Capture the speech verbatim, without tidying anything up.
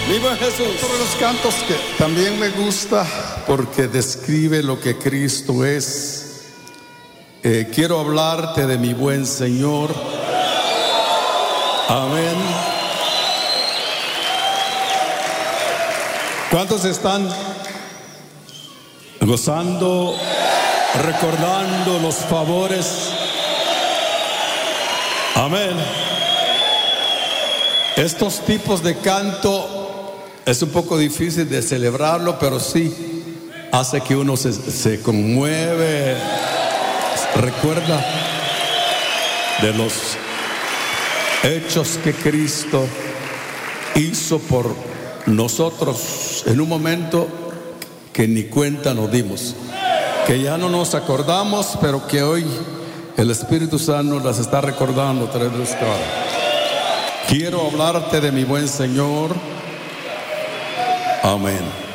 ¡Viva Jesús! Otro de los cantos que también me gusta porque describe lo que Cristo es. Eh, quiero hablarte de mi buen Señor. Amén. ¿Cuántos están gozando, recordando los favores? Amén. Estos tipos de canto es un poco difícil de celebrarlo, pero sí hace que uno se, se conmueve, recuerda de los hechos que Cristo hizo por nosotros en un momento que ni cuenta nos dimos, que ya no nos acordamos, pero que hoy el Espíritu Santo las está recordando a través de esta hora. Quiero hablarte de mi buen Señor. Amén.